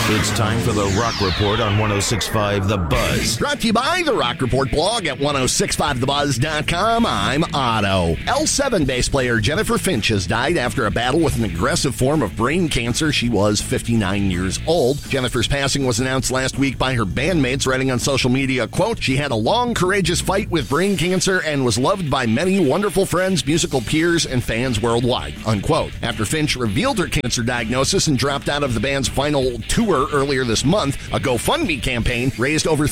It's time for the Rock Report on 106.5 The Buzz. Brought to you by the Rock Report blog at 1065thebuzz.com. I'm Otto. L7 bass player Jennifer Finch has died after a battle with an aggressive form of brain cancer. She was 59 years old. Jennifer's passing was announced last week by her bandmates, writing on social media, quote, "She had a long, courageous fight with brain cancer and was loved by many wonderful friends, musical peers, and fans worldwide," unquote. After Finch revealed her cancer diagnosis and dropped out of the band's final tour earlier this month, a GoFundMe campaign raised over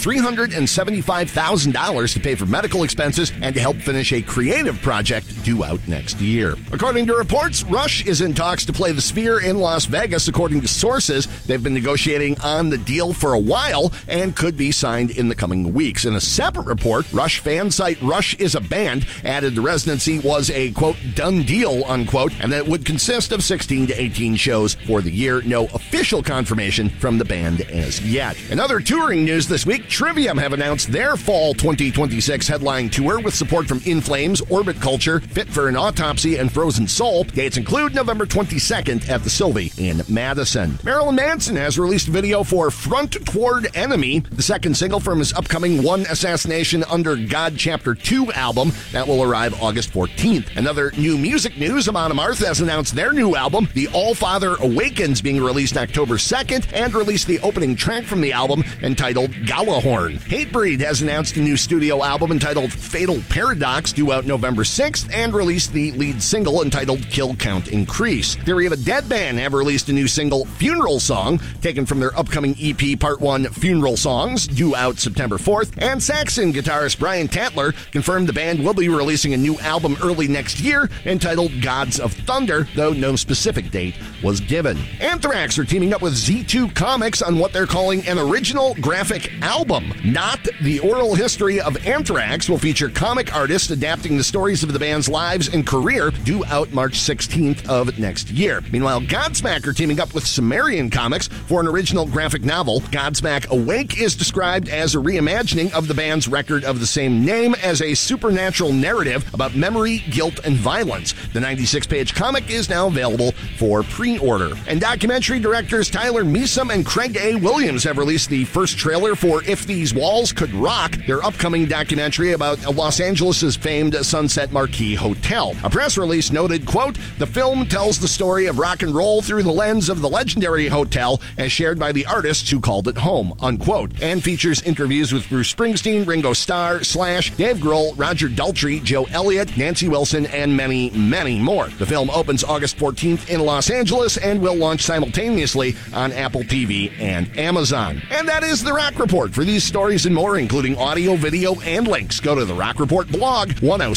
$375,000 to pay for medical expenses and to help finish a creative project due out next year. According to reports, Rush is in talks to play the Sphere in Las Vegas. According to sources, they've been negotiating on the deal for a while and could be signed in the coming weeks. In a separate report, Rush fan site Rush is a Band added the residency was a, quote, done deal, unquote, and that it would consist of 16 to 18 shows for the year. No official confirmation from the band as yet. In other touring news this week, Trivium have announced their fall 2026 headline tour with support from In Flames, Orbit Culture, Fit for an Autopsy, and Frozen Soul. Dates include November 22nd at the Sylvie in Madison. Marilyn Manson has released a video for Front Toward Enemy, the second single from his upcoming One Assassination Under God Chapter 2 album that will arrive August 14th. Another new music news, Amon Amarth has announced their new album, The All-Father Awakens, being released October 2nd, and released the opening track from the album entitled Galahorn. Hatebreed has announced a new studio album entitled Fatal Paradox, due out November 6th, and released the lead single entitled Kill Count Increase. Theory of a Dead Band have released a new single, Funeral Song, taken from their upcoming EP Part 1 Funeral Songs, due out September 4th, and Saxon guitarist Brian Tatler confirmed the band will be releasing a new album early next year entitled Gods of Thunder, though no specific date was given. Anthrax are teaming up with Z2 Comics on what they're calling an original graphic album. Not the Oral History of Anthrax will feature comic artists adapting the stories of the band's lives and career, due out March 16th of next year. Meanwhile, Godsmack are teaming up with Sumerian Comics for an original graphic novel. Godsmack Awake is described as a reimagining of the band's record of the same name as a supernatural narrative about memory, guilt, and violence. The 96-page comic is now available for pre-order. And documentary directors Tyler Measom and Craig A. Williams have released the first trailer for If These Walls Could Rock, their upcoming documentary about Los Angeles' famed Sunset Marquis Hotel. A press release noted, quote, "The film tells the story of rock and roll through the lens of the legendary hotel as shared by the artists who called it home," unquote, and features interviews with Bruce Springsteen, Ringo Starr, Slash, Dave Grohl, Roger Daltrey, Joe Elliott, Nancy Wilson, and many, many more. The film opens August 14th in Los Angeles and will launch simultaneously on Apple TV and Amazon. And that is the Rock Report. For these stories and more, including audio, video, and links, go to the Rock Report blog,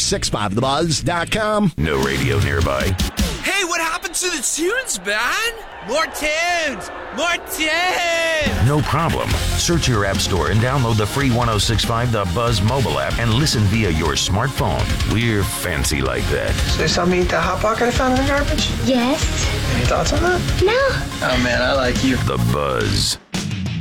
1065thebuzz.com. No radio nearby. Hey, what happened to the tunes, man? More tunes! More tunes! No problem. Search your app store and download the free 1065 The Buzz mobile app and listen via your smartphone. We're fancy like that. So you saw me eat that Hot Pocket I found in the garbage? Yes. Any thoughts on that? No. Oh man, I like you. The Buzz.